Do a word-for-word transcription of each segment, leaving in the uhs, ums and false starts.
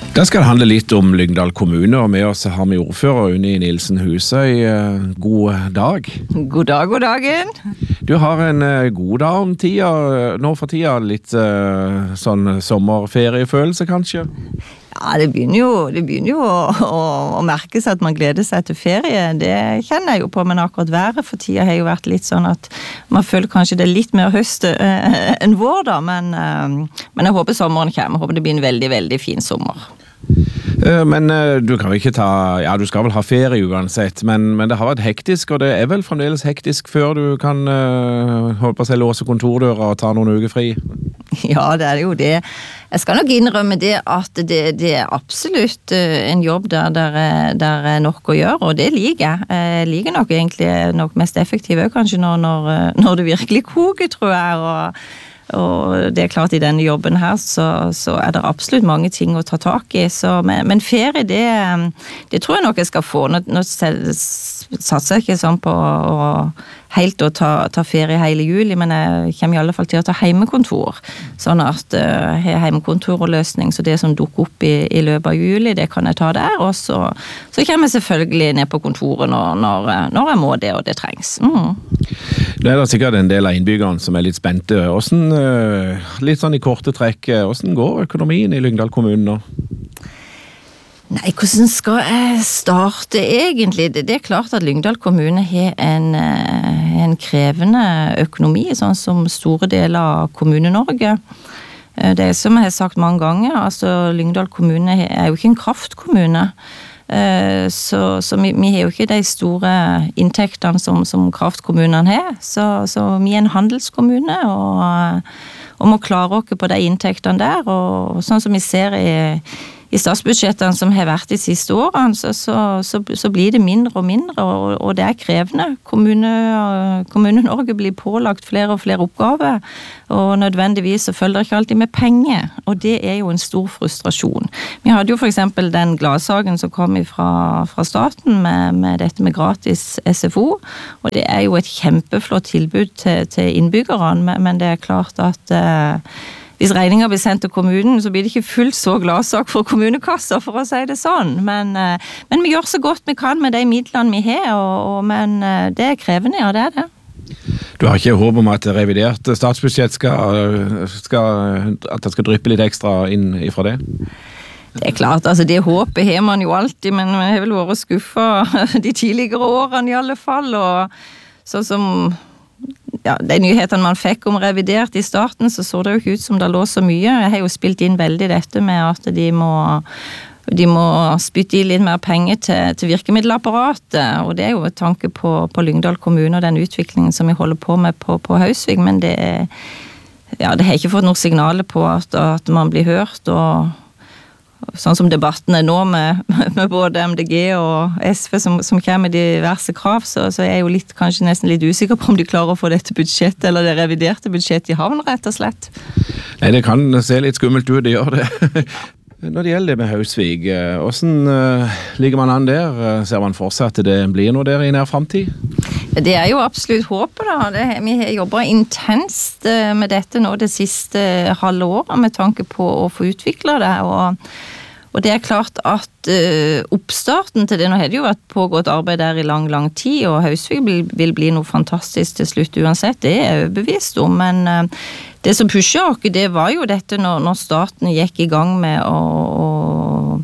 Da skal det handle litt om Lyngdal kommune, og med oss har vi ordfører Unni Nilsen Husøy. God dag. God dag, god dagen. Du har en god dag om tida, nå for tida litt sånn sommerferiefølelse kanskje? Ja, det begynner jo, det begynner jo å, å, å merke seg at man gleder seg til ferie. Det kjenner jeg jo på, men akkurat været for tida har jo vært litt sånn at man føler kanskje det er litt mer høst eh, enn vår da, men, eh, men jeg håper sommeren kommer. Jeg håper det blir en veldig, veldig fin sommer. Men du kan jo ikke ta, ja du skal vel ha ferie uansett, men, men det har vært hektisk, og det er vel fremdeles hektisk før du kan uh, holde på å si låse kontordøra og ta noen uker fri? Ja, det er jo det. Jeg skal nok innrømme det at det, det er absolutt en jobb der, der, der er nok å gjøre, og det liker jeg. Jeg liker nok egentlig nok mest effektiv, kanskje når, når, når det virkelig koker, tror jeg, og Og det er klart i denne jobben her så, så er det absolutt mange ting å ta tak i. Så, men, men ferie, det, det tror jeg nok jeg skal få. Nå, nå satser jeg ikke sånn på å helt å ta, ta ferie hele juli, men jeg kommer i alle fall til å ta heimekontor. Sånn at uh, jeg har heimekontor og løsning, så det som dukker opp i, i løpet av juli, det kan jeg ta der. Og så, så kommer jeg selvfølgelig ned på kontoret når, når, når jeg må det, og det trengs. Mm. Det er da sikkert en del av innbyggerne som er litt spente. Hvordan, litt sånn i korte trekk, hvordan går økonomien i Lyngdal kommune nå? Nei, hvordan skal jeg starte egentlig? Det, det er klart at Lyngdal kommune har en, en krevende økonomi, sånn som store deler av Kommune-Norge. Det er som jeg har sagt mange ganger, altså Lyngdal kommune er jo ikke en kraftkommune. Så, så vi, vi har jo ikke de store inntektene som, som kraftkommunene har, så, så vi er en handelskommune og, og må klare oss på de inntektene der, og sånn som vi ser i, i statsbudsjettene som har vært de siste årene, så, så, så, så blir det mindre og mindre, og, og det er krevende. Kommune, Kommune-Norge blir pålagt flere og flere oppgaver, og nødvendigvis så følger det ikke alltid med penger, og det er jo en stor frustrasjon. Vi hadde jo for eksempel den gladsaken som kom fra, fra staten med, med dette med gratis S F O, og det er jo et kjempeflott tilbud til, til innbyggerne, men det er klart at eh, hvis regninger blir sendt til kommunen, så blir det ikke fullt så gladsak for kommunekasser, for å si det sånn. Men, men vi gjør så godt vi kan med de midlene vi har, og, og, men det er krevende, ja, det er det. Du har ikke håp om at revidert statsbudsjett skal, skal, at det skal dryppe litt ekstra inn ifra det? Det er klart, altså det håpet har man jo alltid, men jeg har vel vært skuffet de tidligere årene i alle fall, og sånn som ja, de nyhetene man fikk om revidert i starten, så så det jo ikke ut som det lå så mye. Jeg har jo spilt inn veldig dette med at de må, de må spytte i litt mer penger til, til virkemiddelapparatet, og det er jo et tanke på, på Lyngdal kommune og den utviklingen som vi holder på med på, på Hausvig, men det, ja, det har ikke fått noe signaler på at, at man blir hørt, og sånn som debatten er nå med, med både M D G og S V som, som kommer med diverse krav, så, så er jeg jo litt, kanskje nesten litt usikker på om de klarer å få dette budsjettet, eller det reviderte budsjettet i havn, rett og slett. Nei, det kan se litt skummelt ut, det gjør det. Når det gjelder det med Hausvig, hvordan uh, ligger man an der? Ser man for seg at det blir noe der i nær fremtid? Det er jo absolutt håpet da. Det, vi har jobbet intenst med dette nå det siste halve året med tanke på å få utviklet det, og, og det er klart at uh, oppstarten til det, nå har det jo vært pågått arbeid der i lang, lang tid, og Hausvig vil, vil bli noe fantastisk til slutt uansett, det er jeg overbevist om, men uh, det som pusher oss, det var jo dette når, når staten gikk i gang med å, å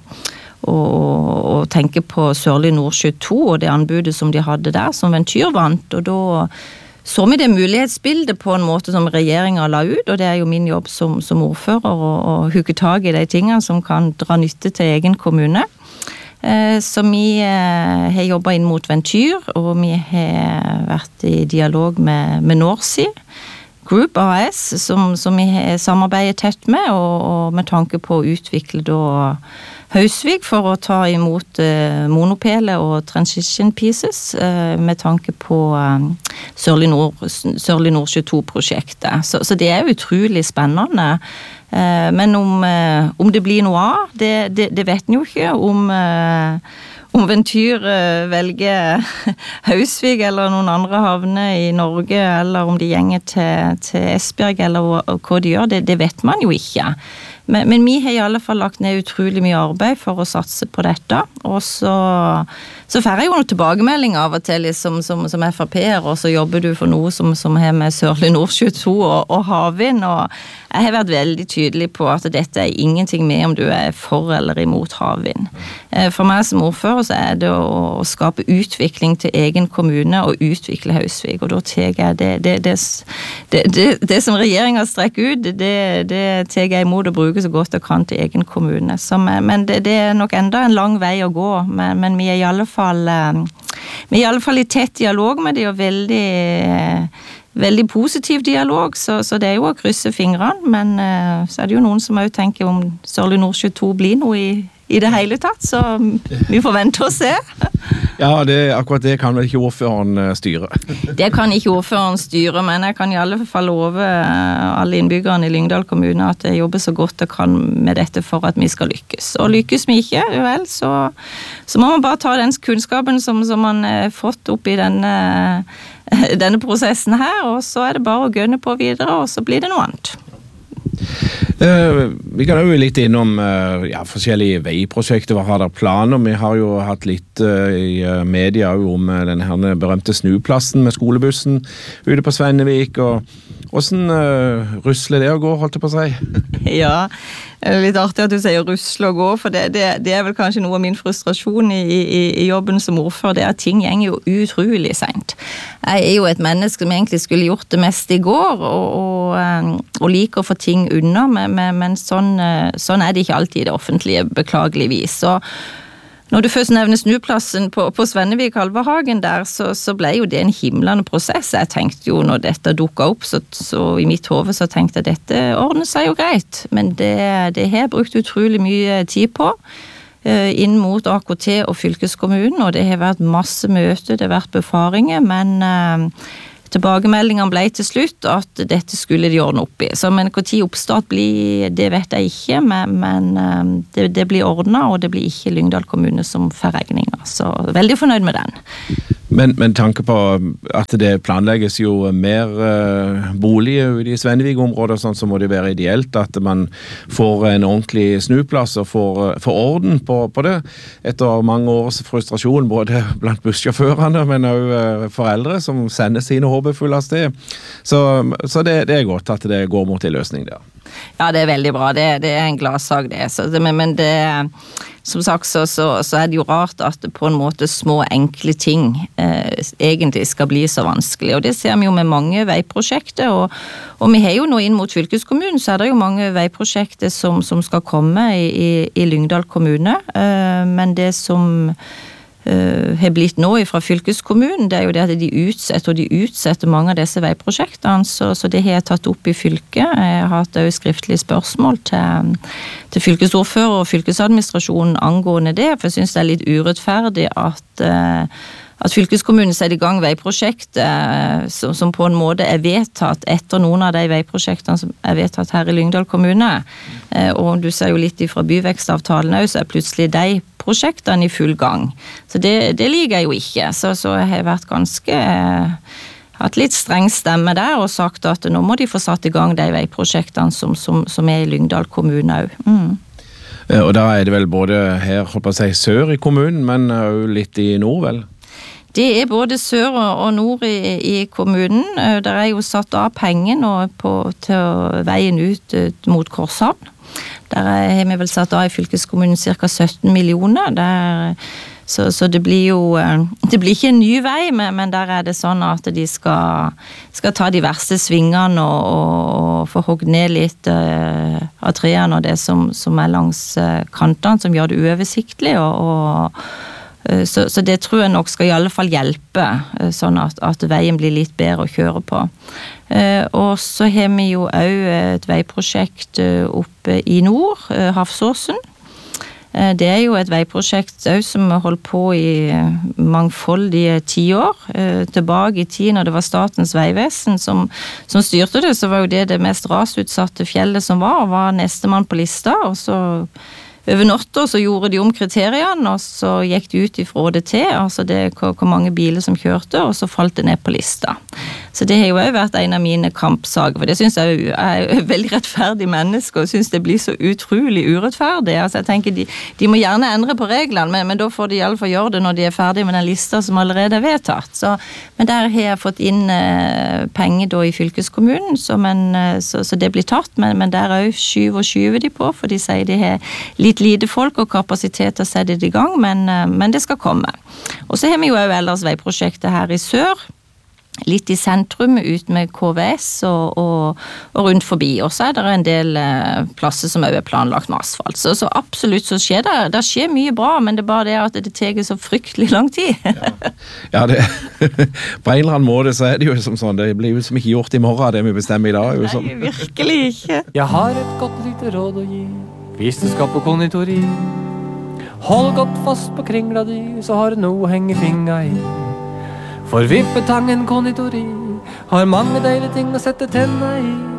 Og, og tenke på Sørlige Nordsjø to og det anbudet som de hadde der som Ventyr vant, og da så vi det mulighetsbildet på en måte som regjeringen la ut, og det er jo min jobb som, som ordfører å, å huke tag i de tingene som kan dra nytte til egen kommune. Eh, så vi eh, har jobbet inn mot Ventyr, og vi har vært i dialog med, med Norsi Group A S, som, som vi samarbeider tett med, og, og med tanke på å utvikle da Hausvig for å ta imot eh, monopele og transition pieces eh, med tanke på eh, Sørlige Nord, Sørlige Nordsjø to-prosjektet. Så, så det er utrolig spennende. Eh, men om, eh, om det blir noe av, det, det, det vet en jo ikke. Om, eh, om Ventyr eh, velger Hausvig eller noen andre havner i Norge, eller om de gjenger til, til Esbjerg, eller hva, hva de gjør, det, det vet man jo ikke. Men, men vi har i alle fall lagt ned utrolig mye arbeid for å satse på dette, og så, så får jeg jo noen tilbakemeldinger av og til liksom, som, som F R P-er, og så jobber du for noe som, som har med Sørlige Nordsjø to og, og havvind, og jeg har vært veldig tydelig på at dette er ingenting med om du er for eller imot havvind. For meg som ordfører så er det å, å skape utvikling til egen kommune og utvikle Hausvik, og da tar jeg det, det, det, det, det, det som regjeringen strekker ut, det, det tar jeg imot og bruker så godt jeg kan til egen kommune. Som, men det, det er nok enda en lang vei å gå, men, men vi er i alle fall vi er i alle fall i tett dialog med de, og veldig veldig positiv dialog, så, så det er jo å krysse fingrene, men uh, så er det jo noen som også tenker om Sørlige Nordsjø to blir noe i, i det hele tatt, så vi får vente og se. Ja, det, akkurat det kan vel ikke ordføreren styre? Det kan ikke ordføreren styre, men jeg kan i alle fall love alle innbyggerne i Lyngdal kommune at jeg jobber så godt jeg kan med dette for at vi skal lykkes. Og lykkes vi ikke, vel, så, så må man bare ta den kunnskapen som, som man har fått opp i denne denne prosessen her, og så er det bare å gønne på videre, og så blir det noe annet. Uh, vi kan jo litt innom uh, ja, forskjellige veiprosjekter. Hva har dere planer? Vi har jo hatt litt uh, i uh, media om uh, denne her berømte snuplassen med skolebussen ute på Svennevik, og hvordan uh, rusler det å gå, holdt det på å si? Ja, det er litt artig at du sier rusle og gå, for det, det, det er vel kanskje noe av min frustrasjon i, i, i jobben som ordfører, det er at ting gjenger jo utrolig sent. Jeg er jo et menneske som egentlig skulle gjort det mest i går, og, og, og liker å få ting unna, men, men sånn, sånn er det ikke alltid i det offentlige, beklageligvis. Så når du først nevner snuplassen på, på Svennevik Halverhagen der, så, så ble jo det en himlende prosess. Jeg tenkte jo når dette dukket opp, så, så i mitt hode så tenkte jeg dette ordner seg jo greit, men det, det har jeg brukt utrolig mye tid på, inn mot A K T og fylkeskommunen, og det har vært masse møter, det har vært befaringer, men eh, tilbakemeldingene ble til slutt at dette skulle de ordne opp i. Så men hvor tid oppstart blir, det vet jeg ikke, men, men det, det blir ordnet, og det blir ikke Lyngdal kommune som får regninger. Så veldig fornøyd med den. Men, men tanke på at det planlegges jo mer uh, boliger i Svennevik-området, sånn så må det være ideelt at man får en ordentlig snuplass og får, får orden på, på det. Etter mange års frustrasjon både blant bussjåførene, men også uh, foreldre som sender sine håpefulle av sted. Så, så det, det er godt at det går mot en løsning der. Ja, det er veldig bra. Det, det er en gladsak det. Så det men, men det som sagt så, så, så er det jo rart at det på en måte små enkle ting eh, egentlig skal bli så vanskelig, og det ser vi jo med mange veiprosjekter, og, og vi har jo nå inn mot fylkeskommunen, så er det jo mange veiprosjekter som, som skal komme i, i, i Lyngdal kommune, eh, men det som Uh, har blitt nå fra fylkeskommunen, det er jo det at de utsetter, og de utsetter mange av disse veiprosjektene, så, så det har jeg tatt opp i fylket. Jeg har hatt også skriftlige spørsmål til, til fylkesordfører og fylkesadministrasjonen angående det, for jeg synes det er litt urettferdig at, uh, at fylkeskommunen setter i gang veiprosjekt uh, som, som på en måte er vedtatt etter noen av de veiprosjektene som er vedtatt her i Lyngdal kommune. Uh, og du ser jo litt fra byvekstavtalen også, så er plutselig de prosjektene i full gang. Så det, det liker jeg jo ikke. Så, så jeg har vært ganske eh, hatt litt streng stemme der og sagt at nå må de få satt i gang de veiprosjektene som, som, som er i Lyngdal kommune også. Mm. Og da er det vel både her, holdt på å si, sør i kommunen, men også litt i nord, vel? Det er både sør og nord i, i kommunen. Der er jo satt av penger nå på, til veien ut, ut mot Korshavn. Der har vi vel satt av i fylkeskommunen cirka sytten millioner. Der, så, så det blir jo det blir ikke en ny vei, men, men der er det sånn at de skal, skal ta de verste svingene og, og få hogd ned litt uh, av trærne og det som, som er langs uh, kantene, som gjør det uoversiktlig. Og, og, uh, så, så det tror jeg nok skal i alle fall hjelpe, uh, sånn at, at veien blir litt bedre å kjøre på. Uh, og så har vi jo også et veiprosjekt uh, oppe i nord, uh, Havsåsen. Uh, det er jo et veiprosjekt også som har holdt på i mangfoldige tiår. Uh, tilbake i tid når det var Statens vegvesen som, som styrte det, så var jo det det mest rasutsatte fjellet som var, og var nestemann på lista, og så over natta så gjorde de om kriteriene, og så gikk de ut ifra det til, altså det hvor, hvor mange biler som kjørte, og så falt det ned på lista. Så det har jo også vært en av mine kampsaker, for det synes jeg jo er et veldig rettferdig menneske, og synes det blir så utrolig urettferdig. Altså jeg tenker, de, de må gjerne endre på reglene, men, men da får de i alle fall gjøre det når de er ferdige med den lista som allerede er vedtatt. Så, men der har jeg fått inn eh, penger da i fylkeskommunen, så, men, så, så det blir tatt, men, men der er jo skyv og skyver de på, for de sier de har litt lite folk og kapasitet til å sette det i gang, men, men det skal komme. Og så har vi jo også ellers veiprosjektet her i sør, litt i sentrum ut med K V S og, og, og rundt forbi, og så er det en del eh, plasser som også er planlagt med asfalt. Så, så absolutt så skjer det, det skjer mye bra, men det er bare det at det tar så fryktelig lang tid. ja, ja det, på en eller annen måte så er det jo som sånn, det blir jo som ikke gjort i morgen, det vi bestemmer i dag. Jo, sånn. Nei, virkelig ikke. Jeg har et godt lite råd å gi, hvis du skal på konditori. Hold godt fast på kringla di, så har du noe å henge finga i. For Vippetangen konditori har mange deilige ting å sette tenna i.